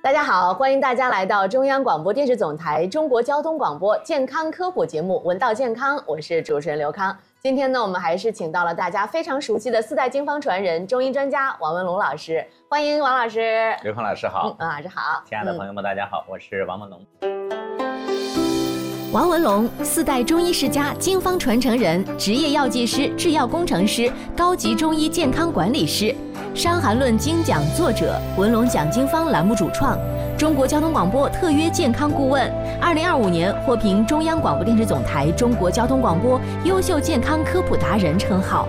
大家好，欢迎大家来到中央广播电视总台中国交通广播健康科普节目《闻道健康》，我是主持人刘康。今天呢，我们还是请到了大家非常熟悉的四代经方传人、中医专家王文龙老师，欢迎王老师。 刘康老师好， 王老师好， 亲爱的朋友们，大家好，我是王文龙。 王文龙，四代中医世家、经方传承人，职业药剂师、制药工程师，高级中医健康管理师，《伤寒论》精讲作者，文龙讲经方栏目主创，中国交通广播特约健康顾问，2025年获评中央广播电视总台中国交通广播优秀健康科普达人称号。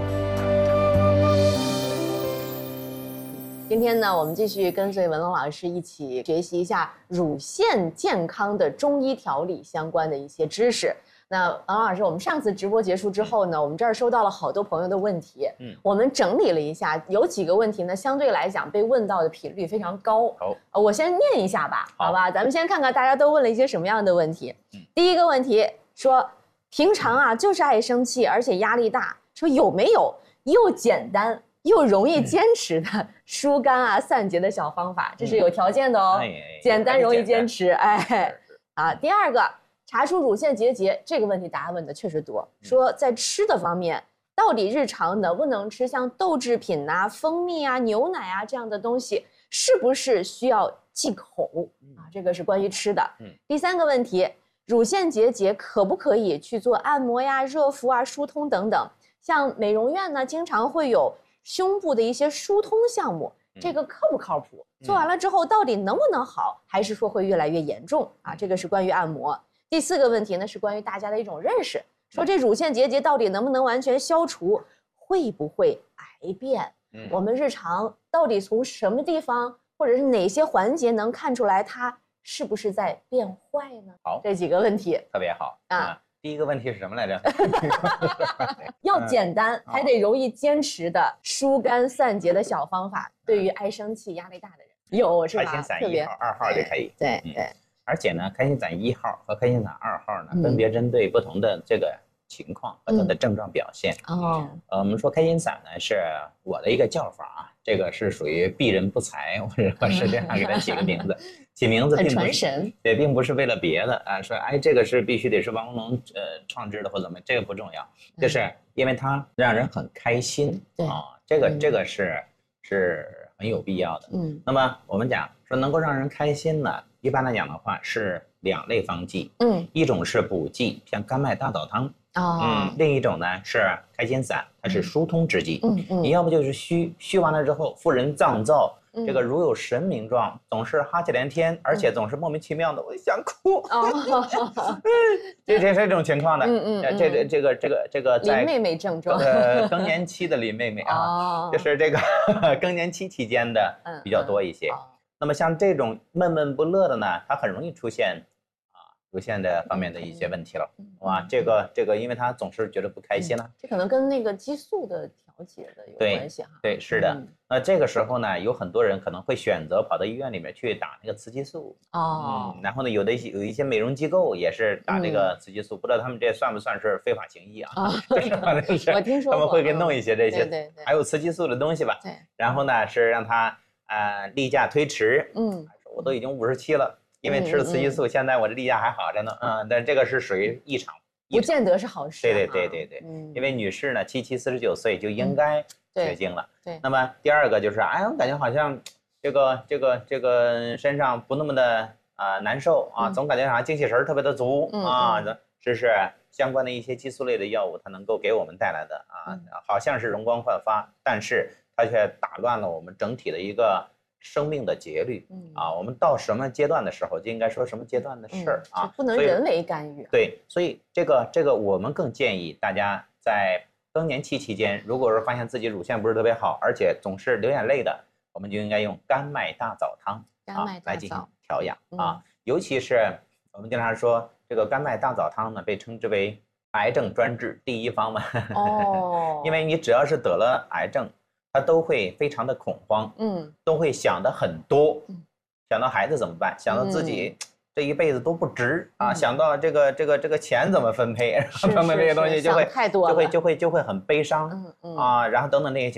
今天呢，我们继续跟随文龙老师一起学习一下乳腺健康的中医调理相关的一些知识。那王老师，我们上次直播结束之后呢，我们这儿收到了好多朋友的问题，我们整理了一下，有几个问题呢，相对来讲被问到的频率非常高。我先念一下吧，好吧？咱们先看看大家都问了一些什么样的问题。第一个问题说，平常啊就是爱生气，而且压力大，说有没有又简单又容易坚持的疏肝啊散结的小方法？这是有条件的哦，简单容易坚持。第二个。查出乳腺结节这个问题，大家问的确实多。说在吃的方面，到底日常能不能吃像豆制品啊、蜂蜜啊、牛奶啊这样的东西，是不是需要忌口啊？这个是关于吃的。第三个问题，乳腺结节可不可以去做按摩呀、热敷啊、疏通等等？像美容院呢，经常会有胸部的一些疏通项目，这个靠不靠谱？做完了之后到底能不能好，还是说会越来越严重啊？这个是关于按摩。第四个问题呢，是关于大家的一种认识，说这乳腺结节到底能不能完全消除，会不会癌变？我们日常到底从什么地方或者是哪些环节能看出来它是不是在变坏呢？ 好， 这几个问题特别好啊。第一个问题是什么来着？ 要简单还得容易坚持的疏肝散结的小方法，对于爱生气、压力大的人有是吧？ 开心散1号、2号就可以。 对。 而且呢，开心散1号和开心散2号呢，分别针对不同的这个情况和它的症状表现。我们说开心散呢，是我的一个叫法啊，这个是属于避人不才，我实际上给它起个名字，起名字并不是很传神， 对，并不是为了别的啊，说这个是必须得是王文龙创制的或怎么，这个不重要，就是因为它让人很开心啊，这个是很有必要的。那么我们讲说能够让人开心呢，一般来讲的话是2类方剂，一种是补剂，像甘麦大枣汤，另一种呢是开心散，它是疏通之剂，你要不就是虚完了之后，妇人脏燥，这个如有神明状，总是哈气连天，而且总是莫名其妙的，我想哭，这是这种情况的，这个在林妹妹症状， 更年期的林妹妹啊，就是这个更年期期间的比较多一些。那么像这种闷闷不乐的呢，它很容易出现乳腺的方面的一些问题了，哇，这个，因为他总是觉得不开心了， 这可能跟那个激素的调节的有关系哈。 对，是的。那这个时候呢，有很多人可能会选择跑到医院里面去打那个雌激素然后呢，有一些美容机构也是打这个雌激素，不知道他们这算不算是非法行医啊？ 我听说过， 他们会给弄一些这些， 对， 还有雌激素的东西吧。 对。 然后呢，是让他例假推迟，我都已经57了。因为吃了雌激素，现在我这例假还好着呢，但这个是属于异常， 不见得是好事。 对，因为女士呢，77、49岁就应该绝经了。 对。 那么第二个就是，我感觉好像这个身上不那么的难受啊，总感觉好像精气神特别的足这是相关的一些激素类的药物，它能够给我们带来的好像是容光焕发，但是它却打乱了我们整体的一个生命的节律我们到什么阶段的时候就应该说什么阶段的事儿不能人为干预。 对，所以这个我们更建议大家在更年期期间，如果是发现自己乳腺不是特别好，而且总是流眼泪的，我们就应该用甘麦大枣汤来进行调养尤其是我们经常说这个甘麦大枣汤呢，被称之为癌症专治第一方嘛因为你只要是得了癌症，他都会非常的恐慌，都会想的很多，想到孩子怎么办，想到自己这一辈子都不值想到这个钱怎么分配，等等这些东西就会很悲伤然后等等那些情况，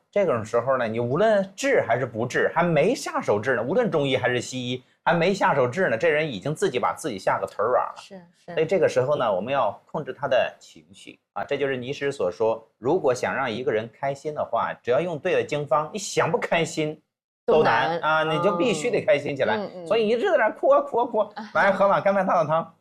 这种时候呢，你无论治还是不治，还没下手治呢，无论中医还是西医，还没下手治呢，这人已经自己把自己吓个腿软了。 是。 所以这个时候呢，我们要控制他的情绪啊，这就是尼师所说，如果想让一个人开心的话，只要用对了经方，你想不开心都难啊，你就必须得开心起来。所以一直在那哭啊哭啊哭，来喝碗干麦大枣汤。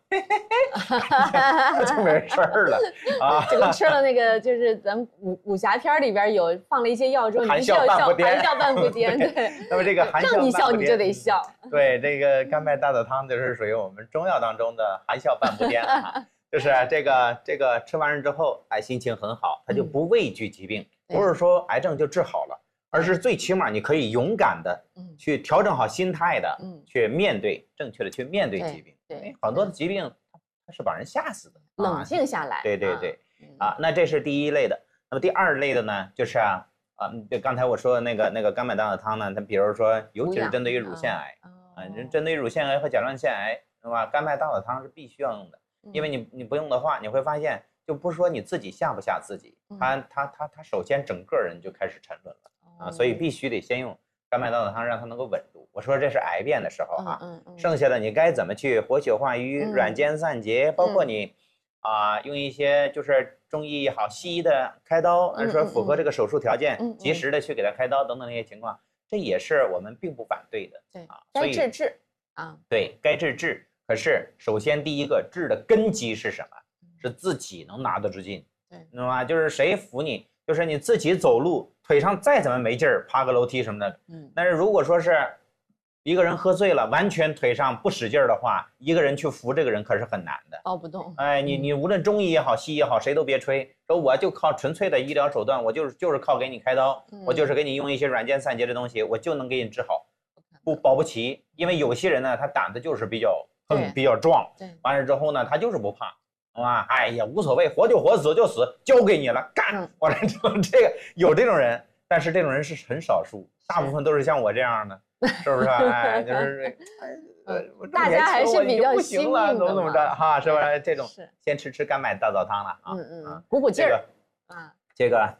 就没事儿了啊！ 就跟吃了那个，就是咱们武侠片里边有放了一些药之后， 含笑半步癫， 含笑半步癫。对。 那么这个含笑半步癫， 让你笑你就得笑。 对，这个干麦大枣汤就是属于我们中药当中的含笑半步癫啊，就是这个吃完之后，哎，心情很好，他就不畏惧疾病，不是说癌症就治好了，而是最起码你可以勇敢的去调整好心态的，去面对正确的去面对疾病。对，很多的疾病它是把人吓死的， 冷静下来。 对啊，那这是第一类的。那么第二类的呢，就是就刚才我说的那个干麦大枣汤呢，它比如说尤其是针对于乳腺癌针对于乳腺癌和甲状腺癌，是吧？干麦大枣汤是必须要用的，因为你不用的话，你会发现就不是说你自己吓不吓自己，他首先整个人就开始沉沦了啊，所以必须得先用干麦大枣汤让它能够稳住。我说这是癌变的时候剩下的你该怎么去活血化瘀、软坚散结，包括你用一些就是中医也好、西医的开刀，说符合这个手术条件，及时的去给他开刀等等那些情况，这也是我们并不反对的。 对啊，该治对，该治。可是首先第一个治的根基是什么？是自己能拿得住劲，对，知道吗？就是谁扶你，就是你自己走路腿上再怎么没劲儿，爬个楼梯什么的，但是如果说是一个人喝醉了，完全腿上不使劲儿的话，一个人去扶这个人可是很难的， 抱不动。 哎，你无论中医也好，西医也好，谁都别吹，说我就靠纯粹的医疗手段，我就是靠给你开刀，我就是给你用一些软坚散结的东西，我就能给你治好，保不齐。因为有些人呢，他胆子就是比较壮，完了之后呢，他就是不怕。哎呀，无所谓，活就活，死就死，交给你了，干！完了之后，这个有这种人，但是这种人是很少数，大部分都是像我这样的，是不是？哎，就是大家还是比较不行了，怎么着哈，是吧？这种先吃干麦大枣汤了鼓劲儿这个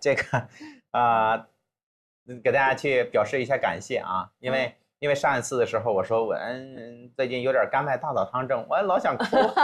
给大家去表示一下感谢啊，因为上一次的时候我说我最近有点干麦大枣汤症，我老想哭。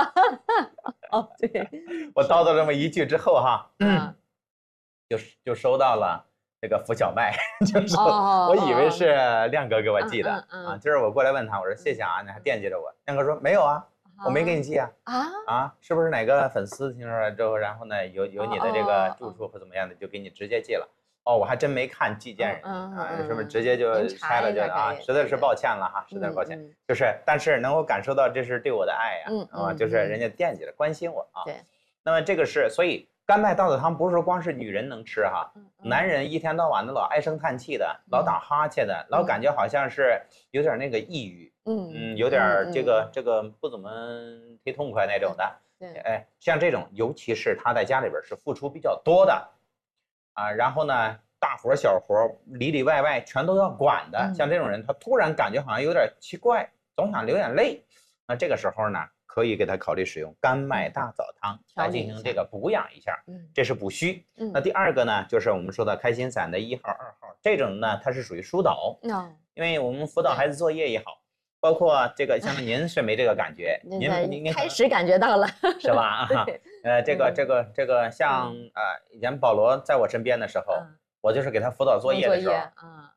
对， 我叨叨这么一句之后就收到了这个福小麦，就是我以为是亮哥给我寄的今儿我过来问他，我说谢谢啊，你还惦记着我。亮哥说没有啊，我没给你寄是不是哪个粉丝听说了之后，然后呢有你的这个住处或怎么样的，就给你直接寄了。我还真没看寄件人是不是直接就拆了就实在是抱歉了哈，实在是抱歉。但是能够感受到这是对我的爱就是人家惦记着关心我对，那么这个是，所以干麦大枣汤不是说光是女人能吃男人一天到晚的老唉声叹气的，老打哈欠的，老感觉好像是有点那个抑郁，有点这个不怎么忒痛快那种的。哎，像这种，尤其是他在家里边是付出比较多的。然后呢，大活小活里里外外全都要管的，像这种人，他突然感觉好像有点奇怪，总想流眼泪，那这个时候呢，可以给他考虑使用干麦大枣汤来进行这个补养一下，这是补虚。那第二个呢，就是我们说的开心散的1号、2号，这种呢，它是属于疏导，因为我们辅导孩子作业也好，包括这个，像您是没这个感觉，您开始感觉到了， 是吧？这个像以前保罗在我身边的时候，我就是给他辅导作业的时候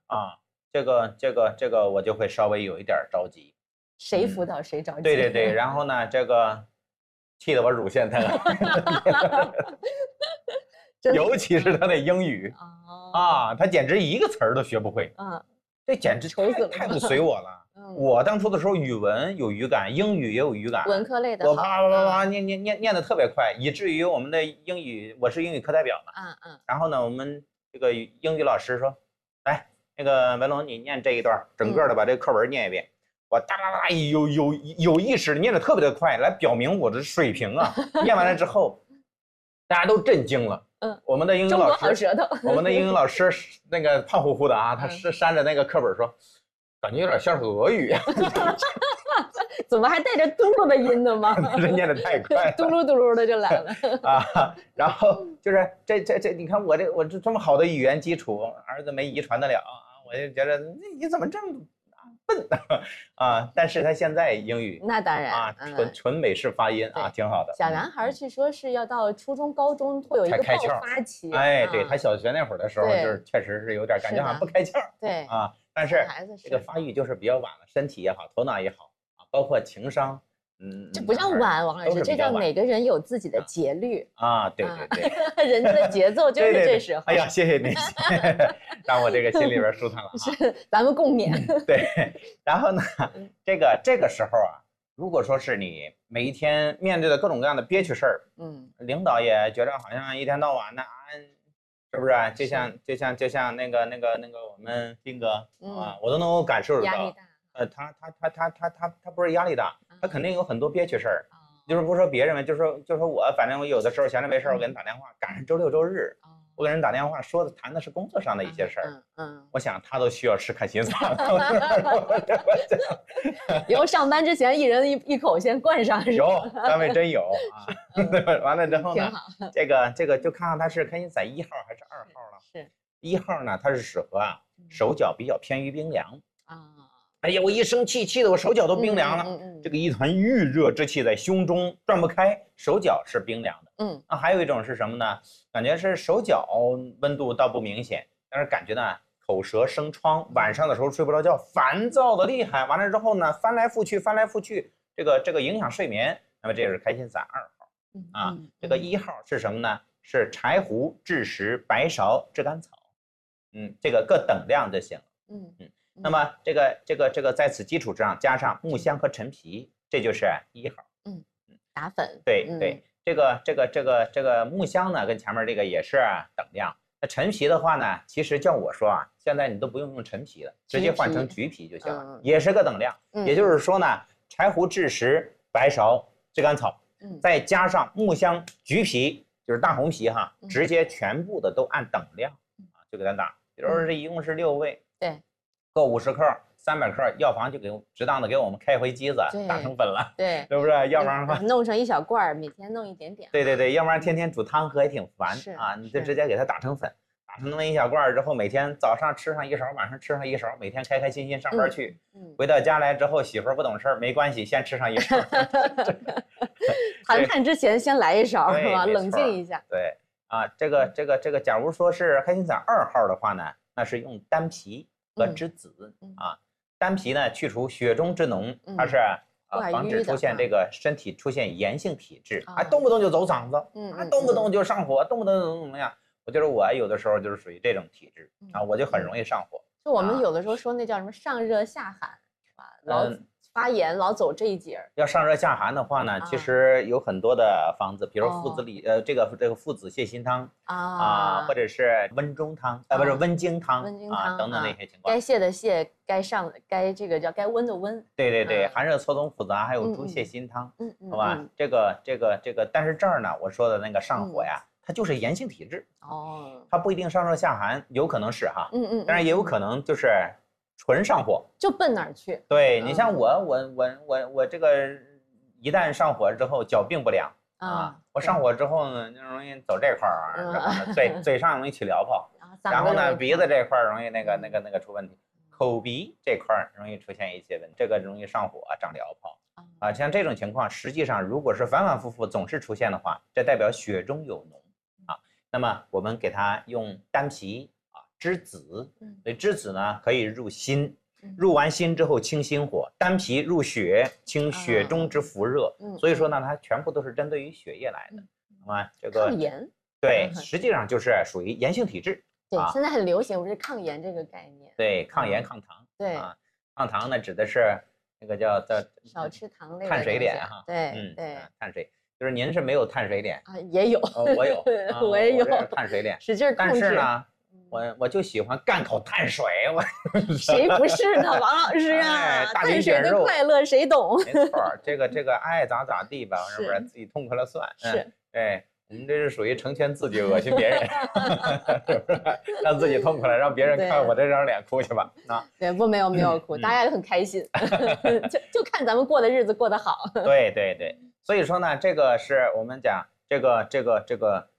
这个我就会稍微有一点着急。 谁辅导谁着急？ 对，然后呢，这个气得我乳腺疼，尤其是他那英语他简直一个词儿都学不会这简直太不随我了。我当初的时候语文有语感，英语也有语感， 文科类的， 我啪念的特别快，以至于我们的英语，我是英语课代表嘛，然后呢，我们这个英语老师说，来，那个文龙你念这一段，整个的把这个课文念一遍，我哒啦啦有意识念的特别的快，来表明我的水平念完了之后，大家都震惊了。我们的英语老师，我们的英语老师那个胖乎乎的他是扇着那个课本说。感觉有点像是俄语怎么还带着嘟噜的音呢吗？ 是念的太快了， 嘟噜嘟噜的就来了啊。然后就是这，你看我这么好的语言基础，儿子没遗传得了啊，我就觉得你怎么这么笨啊？但是他现在英语那当然啊，纯美式发音啊，挺好的。 小男孩据说是要到初中、高中会有一个爆发期。 哎，对他小学那会儿的时候，就是确实是有点感觉好像不开窍。 对啊，但是这个发育就是比较晚了，身体也好，头脑也好啊，包括情商， 这不叫晚，王老师，这叫每个人有自己的节律啊。对对对， 人家的节奏就是这时候。 哎呀，谢谢你，让我这个心里边舒坦了。 是，咱们共勉。 对，然后呢，这个时候啊，如果说是你每一天面对的各种各样的憋屈事儿，领导也觉得好像一天到晚的啊，是不是？就像那个我们斌哥啊，我都能够感受得到。 压力大。 他不是压力大，他肯定有很多憋屈事儿。就是不说别人，就说我，反正我有的时候闲着没事，我给人打电话，赶上周六周日，我给人打电话谈的是工作上的一些事儿。我想他都需要吃开心菜了。 以后上班之前，一人一口先灌上。 有，单位真有啊。完了之后呢，这个就看看他是开心仔1号还是2号了。 是 1号呢，他是适合啊，手脚比较偏于冰凉啊。 哎呀，我一生气，气得我手脚都冰凉了。这个一团郁热之气在胸中转不开，手脚是冰凉的。那还有一种是什么呢？感觉是手脚温度倒不明显，但是感觉呢口舌生疮，晚上的时候睡不着觉，烦躁的厉害。完了之后呢，翻来覆去，这个影响睡眠。那么这是开心散2号啊。这个1号是什么呢？是柴胡、枳实、白芍、炙甘草。这个各等量就行了。那么这个在此基础之上加上木香和陈皮，这就是1号。 打粉。 对，这个木香呢跟前面这个也是等量。那陈皮的话呢，其实叫我说啊，现在你都不用陈皮了，直接换成橘皮就行了，也是个等量。也就是说呢，柴胡、枳实、白芍、炙甘草，再加上木香、橘皮，就是大红皮哈，直接全部的都按等量啊就给它打。比如说这一共是6味。 对。 够50克、300克，药房就适当的给我们开回机子，打成粉了， 对， 是不是？要不然的话， 弄成一小罐，每天弄一点点。 对，要不然天天煮汤喝也挺烦啊，你就直接给它打成粉，打成那么一小罐之后，每天早上吃上1勺，晚上吃上1勺，每天开开心心上班去。回到家来之后，媳妇儿不懂事儿，没关系，先吃上1勺。 谈判之前先来1勺是吧？冷静一下。 对啊，这个，假如说是开心散2号的话呢，那是用丹皮和栀子啊。丹皮呢，去除血中之脓，它是防止出现这个身体出现炎性体质，动不动就走嗓子，动不动就上火，动不动怎么样？我觉得我有的时候就是属于这种体质啊，我就很容易上火。 就我们有的时候说那叫什么上热下寒，老发炎老走这一节。 要上热下寒的话呢，其实有很多的方子，比如附子理这个附子泻心汤啊，或者是温中汤不是温经汤啊等等那些情况。 该泻的泻，该这个叫该温的温。 对，寒热错综复杂，还有猪泻心汤，好吧？这个，但是这儿呢，我说的那个上火呀，它就是炎性体质它不一定上热下寒，有可能是哈，但是也有可能就是纯上火， 就奔哪儿去？ 对你像我这个一旦上火之后，脚并不良我上火之后呢，就容易走这块儿然后呢嘴上容易起燎泡，然后呢鼻子这块容易那个出问题，口鼻这块容易出现一些问题，这个容易上火长燎泡像这种情况，实际上如果是反反复复总是出现的话，这代表血中有脓那么我们给它用丹皮栀子，所以栀子呢可以入心，入完心之后清心火，丹皮入血，清血中之浮热。所以说呢，它全部都是针对于血液来的。那么这个抗炎， 对，实际上就是属于炎性体质。 对，现在很流行，不是抗炎这个概念。 对，抗炎抗糖。 对抗糖呢指的是那个叫少吃糖类的碳水脸哈。 对， 碳水。就是您是没有碳水脸也有， 我有， 我也有碳水脸， 使劲控制。 但是呢，我就喜欢干口碳水， 谁不是呢，王老师啊？碳水的快乐谁懂？ 没错，这个爱咋地吧，是不是自己痛快了算？ 是， 对， 我们这是属于成全自己，恶心别人，是不是？让自己痛快了，让别人看我这张脸哭去吧。啊， 对，没有哭，大家都很开心，就看咱们过的日子过得好。 对对对，所以说呢，这个是我们讲这个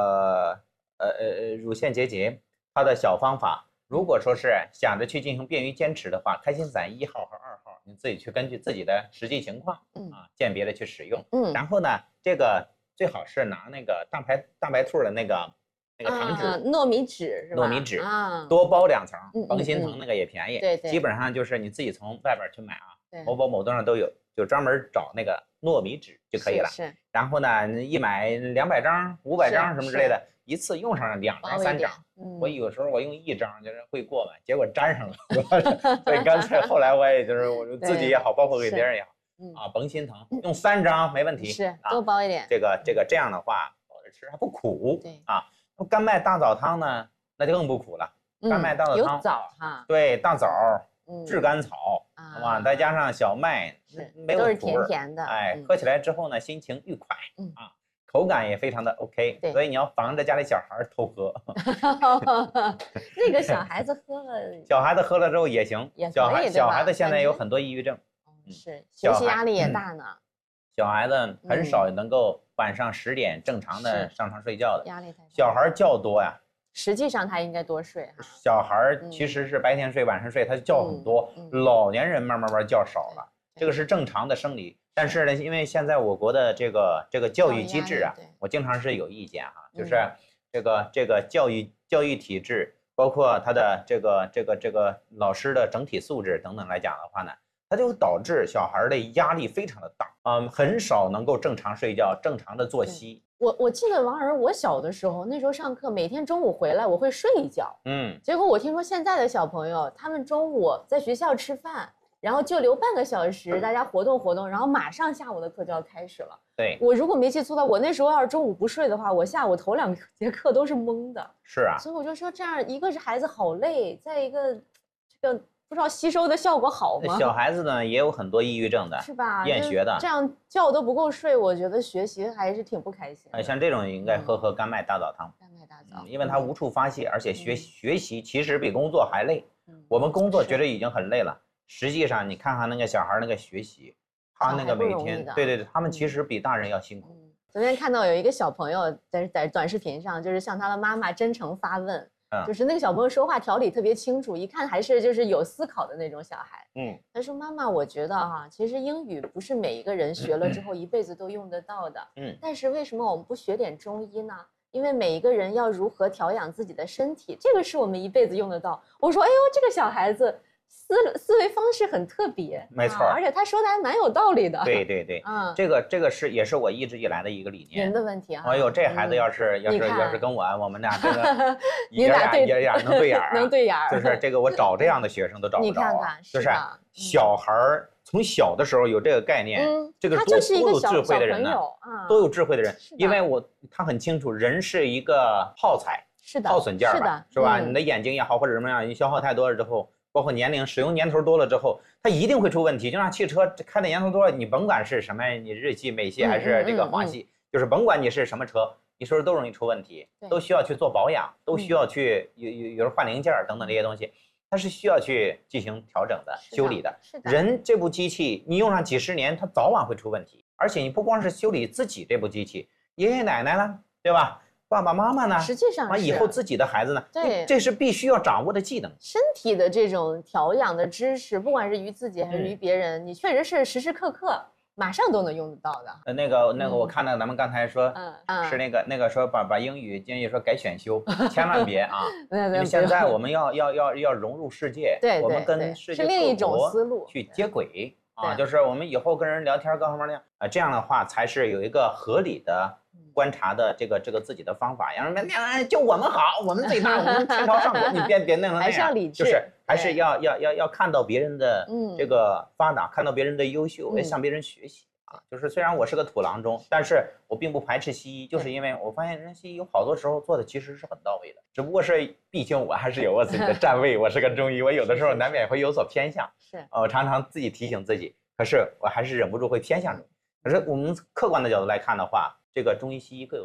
乳腺结节它的小方法。如果说是想着去进行便于坚持的话，开心散1号和2号，你自己去根据自己的实际情况鉴别的去使用。然后呢，这个最好是拿那个大白兔的那个糖纸， 糯米纸是吧？ 糯米纸多包2层，甭心疼那个也便宜。 对， 基本上就是你自己从外边去买啊，某宝某东上都有，就专门找那个糯米纸就可以了。 是。 然后呢，一买200张、500张什么之类的，一次用上2张、3张。我有时候我用1张就是会过嘛，结果粘上了，所以干脆后来我也就是我自己也好，包括给别人也好，甭心疼，用3张没问题， 是多包一点。 这样的话，吃还不苦。对啊，干麦大枣汤呢，那就更不苦了。干麦大枣汤有枣哈， 对，大枣、炙甘草，好吧，再加上小麦，没有都是甜甜的。 哎，喝起来之后呢，心情愉快口感也非常的 OK， 所以你要防着家里小孩偷喝。 那个小孩子喝了， 小孩子喝了之后也行。小孩子现在有很多抑郁症， 是学习压力也大呢。 小孩子很少能够晚上10点正常的上床睡觉的， 压力太大。 小孩觉多呀。 实际上他应该多睡哈。 小孩其实是白天睡晚上睡，他觉很多。老年人慢慢觉少了，这个是正常的生理。但是呢，因为现在我国的这个教育机制啊，我经常是有意见哈，就是这个教育体制，包括他的这个老师的整体素质等等来讲的话呢，它就导致小孩的压力非常的大，很少能够正常睡觉、正常的作息。 我记得王儿，我小的时候那时候上课，每天中午回来我会睡一觉，结果我听说现在的小朋友，他们中午在学校吃饭。然后就留半个小时，大家活动，然后马上下午的课就要开始了。对，我如果没记错的话，我那时候要是中午不睡的话，我下午头2节课都是懵的。 是啊， 所以我就说这样，一个是孩子好累，再一个这个不知道吸收的效果好吗？ 小孩子呢也有很多抑郁症的， 是吧？ 厌学的， 这样觉都不够睡，我觉得学习还是挺不开心的。 像这种应该喝干麦大枣汤。 干麦大枣， 因为它无处发泄，而且学习其实比工作还累。我们工作觉得已经很累了。实际上，你看看那个小孩那个学习，他那个每天，对，他们其实比大人要辛苦。 昨天看到有一个小朋友在短视频上，就是向他的妈妈真诚发问，就是那个小朋友说话条理特别清楚，一看还是就是有思考的那种小孩。他说：“妈妈，我觉得其实英语不是每一个人学了之后一辈子都用得到的。但是为什么我们不学点中医呢？因为每一个人要如何调养自己的身体，这个是我们一辈子用得到。”我说：“哎呦，这个小孩子。”思维方式很特别， 没错， 而且他说的还蛮有道理的。 对，这个也是我一直以来的一个理念。 人的问题啊！ 哎呦，这孩子要是跟我们俩这个爷俩能对眼儿， 能对眼儿， 就是这个我找这样的学生都找不着。 你看看， 就是小孩从小的时候有这个概念，这个多有智慧的人呢，多有智慧的人，因为他很清楚，人是一个耗材，耗损件吧，是吧？你的眼睛也好或者什么样，你消耗太多了之后。包括年龄使用年头多了之后，它一定会出问题。就像汽车开的年头多了，你甭管是什么，你日系、美系还是这个华系，就是甭管你是什么车，你说都容易出问题，都需要去做保养，都需要去有人换零件等等这些东西，它是需要去进行调整的、修理的。人这部机器你用上几十年，它早晚会出问题。而且你不光是修理自己这部机器，爷爷奶奶呢，对吧？爸爸妈妈呢？ 实际上以后自己的孩子呢？ 对， 这是必须要掌握的技能。 身体的这种调养的知识，不管是于自己还是于别人，你确实是时时刻刻马上都能用得到的。 那个，我看到咱们刚才说，是那个说把英语建议说改选修，千万别啊！因为现在我们要融入世界，我们跟世界是另一种思路去接轨啊，就是我们以后跟人聊天各方面这样的话才是有一个合理的。观察的这个自己的方法，让人们就我们好，我们最大，我们天朝上国，你别弄成那样， 还是要理智， 就是还是要看到别人的这个发达，看到别人的优秀，向别人学习啊。就是虽然我是个土郎中，但是我并不排斥西医，就是因为我发现人西医有好多时候做的其实是很到位的，只不过是毕竟我还是有我自己的站位，我是个中医，我有的时候难免会有所偏向，我常常自己提醒自己，可是我还是忍不住会偏向中医。可是我们客观的角度来看的话，这个中医西医各有所长的。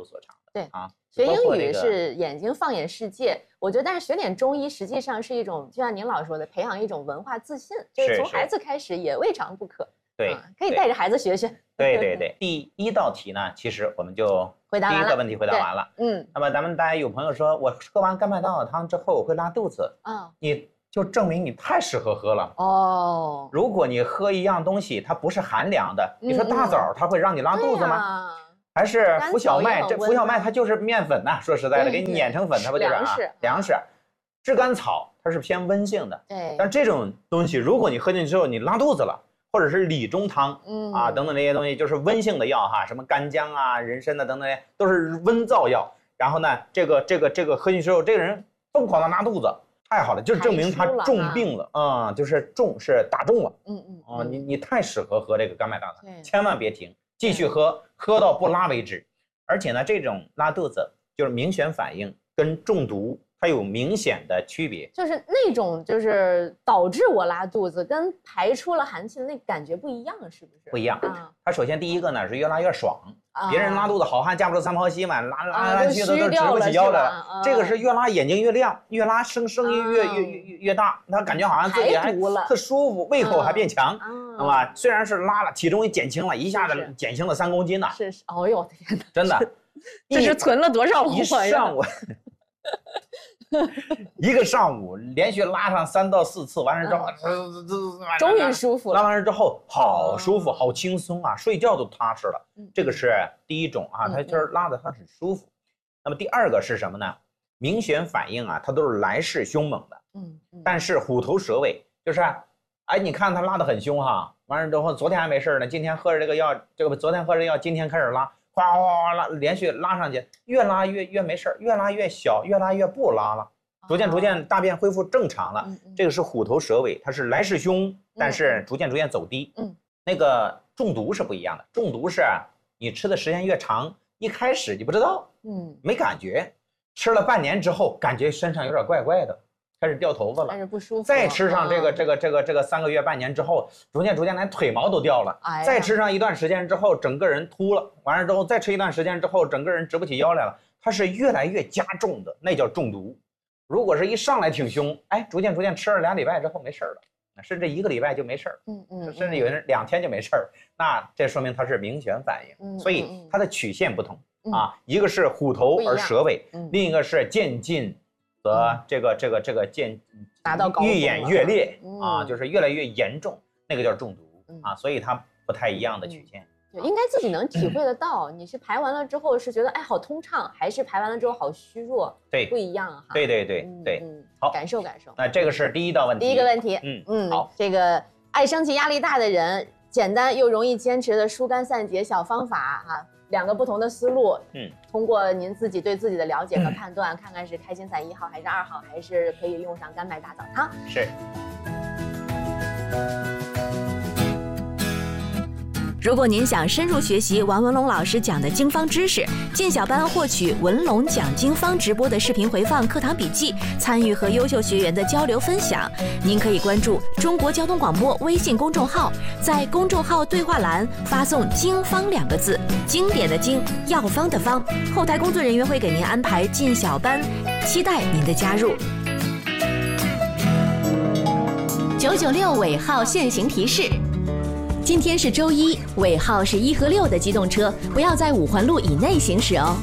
对学英语是眼睛放眼世界，我觉得，但是学点中医实际上是一种，就像您老说的，培养一种文化自信，就是从孩子开始也未尝不可。 对， 可以带着孩子学学。 对，第一道题呢，其实我们就回答完了， 第一个问题回答完了。那么咱们大家有朋友说，我喝完甘麦当劳汤之后我会拉肚子，你就证明你太适合喝了哦。如果你喝一样东西，它不是寒凉的，你说大枣它会让你拉肚子吗？还是浮小麦？这浮小麦它就是面粉呐，说实在的，给你碾成粉，它不就是粮食？炙甘草它是偏温性的，对。但这种东西，如果你喝进去之后你拉肚子了，或者是理中汤，等等这些东西，就是温性的药哈，什么干姜啊、人参啊等等，都是温燥药。然后呢，这个喝进去之后，这个人疯狂的拉肚子，太好了，就证明他中病了就是中是打中了。你太适合喝这个甘麦当劳汤，千万别停。继续喝到不拉为止，而且呢，这种拉肚子就是明显反应，跟中毒它有明显的区别。就是那种就是导致我拉肚子，跟排出了寒气的那感觉不一样，是不是？ 不一样。它首先第一个呢是越拉越爽，别人拉肚子好汉架不住三泡稀嘛，拉去都直不起腰来了。这个是越拉眼睛越亮，越拉声音越大，他感觉好像自己还特舒服，胃口还变强。懂吧？虽然是拉了，体重也减轻了，一下子减轻了3公斤呢。 是，哦呦我的天哪！ 真的， 这是存了多少货呀？ 一上午，一个上午连续拉上3到4次，完了之后， 终于舒服了。 拉完了之后，好舒服，好轻松啊，睡觉都踏实了。这个是第一种啊，它就是拉的它很舒服。那么第二个是什么呢？明显反应啊，它都是来势凶猛的。但是虎头蛇尾，就是。哎，你看他拉得很凶哈，完了之后昨天还没事呢，今天喝着这个药，昨天喝着药，今天开始拉，哗哗哗拉，连续拉上去，越拉越没事，越拉越小，越拉越不拉了，逐渐大便恢复正常了。这个是虎头蛇尾，它是来势凶，但是逐渐走低。那个中毒是不一样的，中毒是你吃的时间越长，一开始你不知道，没感觉，吃了半年之后，感觉身上有点怪怪的。开始掉头发了， 开始不舒服。 再吃上这个3个月半年之后，逐渐连腿毛都掉了。再吃上一段时间之后，整个人秃了。完了之后再吃一段时间之后，整个人直不起腰来了。它是越来越加重的，那叫中毒。如果是一上来挺凶，哎，逐渐吃了2礼拜之后没事了，甚至1个礼拜就没事儿。甚至有人2天就没事儿。那这说明它是明显反应。所以它的曲线不同啊，一个是虎头而蛇尾，另一个是渐进。这个达到高愈演愈烈就是越来越严重，那个叫中毒所以它不太一样的曲线。 对，应该自己能体会得到。你是排完了之后是觉得哎好通畅，还是排完了之后好虚弱？ 对， 不一样哈。 对， 好，感受。 那这个是第一道问题。 第一个问题， 好， 这个爱生气、压力大的人，简单又容易坚持的疏肝散结小方法哈。2个不同的思路，通过您自己对自己的了解和判断，看看是开心散1号还是2号，还是可以用上甘麦大枣汤。 是。 如果您想深入学习王文龙老师讲的经方知识，进小班获取文龙讲经方直播的视频回放、课堂笔记，参与和优秀学员的交流分享，您可以关注中国交通广播微信公众号，在公众号对话栏发送“经方”2个字，经典的经，药方的方，后台工作人员会给您安排进小班，期待您的加入。996尾号限行提示。今天是周一，尾号是1和6的机动车，不要在5环路以内行驶哦。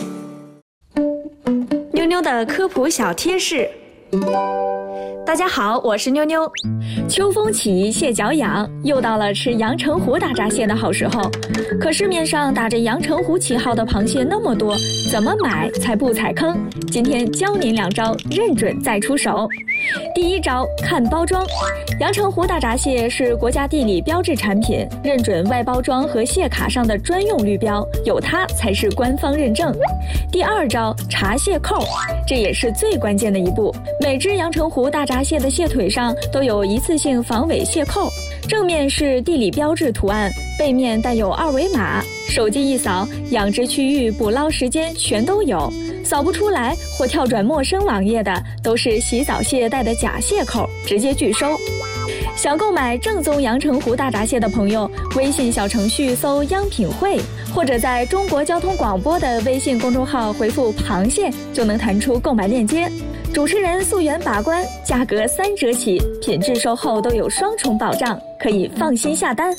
妞妞的科普小贴士。大家好，我是妞妞。秋风起，蟹脚痒，又到了吃阳澄湖大闸蟹的好时候。可市面上打着阳澄湖旗号的螃蟹那么多，怎么买才不踩坑？今天教您2招，认准再出手。第1招，看包装。阳澄湖大闸蟹是国家地理标志产品，认准外包装和蟹卡上的专用绿标，有它才是官方认证。第2招，查蟹扣，这也是最关键的一步。每只阳澄湖大闸蟹的蟹腿上都有一次性防伪蟹扣，正面是地理标志图案，背面带有2维码，手机一扫，养殖区域、捕捞时间全都有。扫不出来或跳转陌生网页的，都是洗澡蟹带的假蟹扣，直接拒收。 想购买正宗阳澄湖大闸蟹的朋友，微信小程序搜央品汇，或者在中国交通广播的微信公众号回复螃蟹，就能弹出购买链接。主持人溯源把关，价格3折起，品质售后都有双重保障，可以放心下单。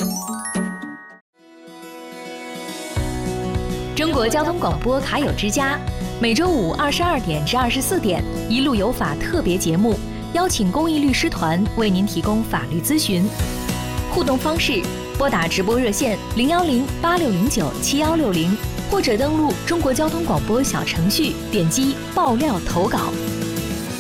中国交通广播卡友之家，每周五22点至24点，一路有法特别节目，邀请公益律师团为您提供法律咨询。互动方式：拨打直播热线010-8609-7160，或者登录中国交通广播小程序，点击爆料投稿。